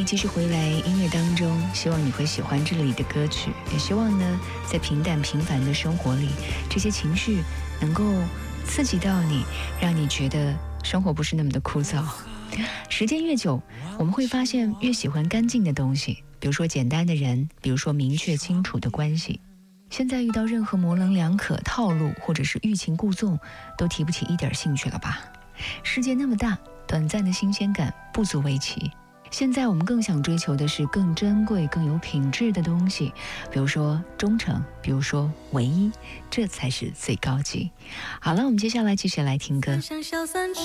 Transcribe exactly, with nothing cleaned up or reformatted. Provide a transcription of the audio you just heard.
继续回来音乐当中，希望你会喜欢这里的歌曲，也希望呢在平淡平凡的生活里，这些情绪能够刺激到你，让你觉得生活不是那么的枯燥。时间越久，我们会发现越喜欢干净的东西，比如说简单的人，比如说明确清楚的关系。现在遇到任何模棱两可、套路或者是欲擒故纵，都提不起一点兴趣了吧？世界那么大，短暂的新鲜感不足为奇。现在我们更想追求的是更珍贵、更有品质的东西，比如说忠诚，比如说唯一，这才是最高级。好了，我们接下来继续来听歌。 三小三尺